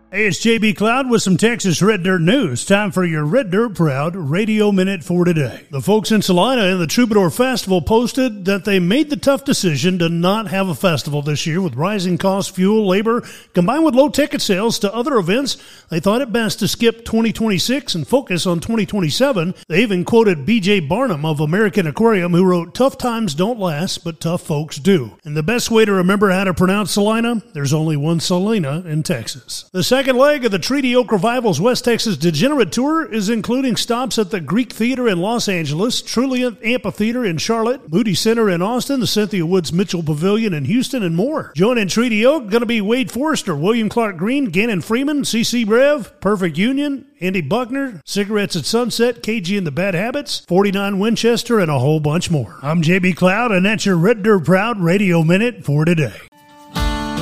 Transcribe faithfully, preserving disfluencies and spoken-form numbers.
Hey, it's J B Cloud with some Texas Red Dirt news. Time for your Red Dirt Proud Radio Minute for today. The folks in Salina in the Troubadour Festival posted that they made the tough decision to not have a festival this year with rising costs, fuel, labor, combined with low ticket sales to other events. They thought it best to skip twenty twenty-six and focus on twenty twenty-seven. They even quoted B J Barnum of American Aquarium, who wrote, "Tough times don't last, but tough folks do." And the best way to remember how to pronounce Salina, there's only one Salina in Texas. The second leg of the Treaty Oak Revival's West Texas Degenerate Tour is including stops at the Greek Theater in Los Angeles, Trulient Amphitheater in Charlotte, Moody Center in Austin, the Cynthia Woods Mitchell Pavilion in Houston, and more. Joining Treaty Oak going to be Wade Forrester, William Clark Green, Gannon Freeman, C C Rev, Perfect Union, Andy Buckner, Cigarettes at Sunset, K G and the Bad Habits, forty-nine Winchester, and a whole bunch more. I'm J B Cloud, and that's your Red Dirt Proud Radio Minute for today.